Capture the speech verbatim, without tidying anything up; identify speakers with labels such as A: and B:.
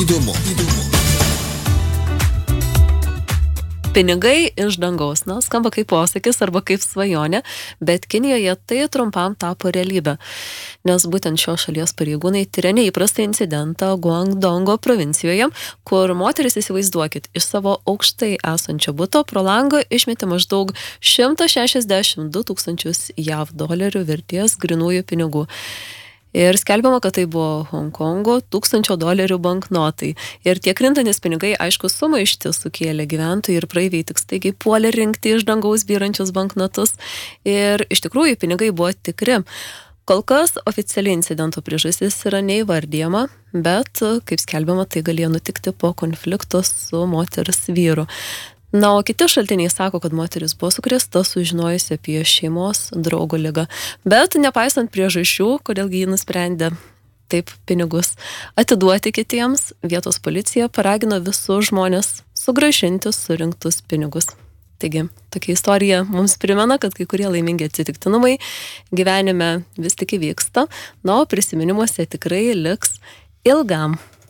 A: Įdomu. Įdomu.
B: Pinigai iš dangaus, na, skamba kaip posakis arba kaip svajonė, bet Kinijoje tai trumpam tapo realybę, nes būtent šios šalies pareigūnai tiria neįprastą incidentą Guangdongo provincijoje, kur moteris, įsivaizduokit, iš savo aukštai esančio buto pro langą išmetė maždaug šimtą šešiasdešimt du tūkstančius jav dolerių vertės grynųjų pinigų. Ir skelbiama, kad tai buvo Honkongo tūkstančio dolerių banknotai. Ir tie krintantis pinigai, aišku, sumaištį sukėlė gyventojai ir praeiviai tik staigiai puolė rinkti iš dangaus byrančius banknotus. Ir iš tikrųjų pinigai buvo tikri. Kol kas oficialiai incidento priežastis yra neįvardyjama, bet, kaip skelbiama, tai galėjo nutikti po konflikto su moters vyru. Na, o kiti šaltiniai sako, kad moteris buvo sukrėsta sužinojusi apie šeimos draugo ligą. Bet nepaisant priežasčių, kodėlgi ji nusprendė taip pinigus atiduoti kitiems, vietos policija paragino visus žmonės sugrąžinti surinktus pinigus. Taigi, tokia istorija mums primena, kad kai kurie laimingi atsitiktinumai gyvenime vis tik įvyksta, na, o prisiminimuose tikrai liks ilgam.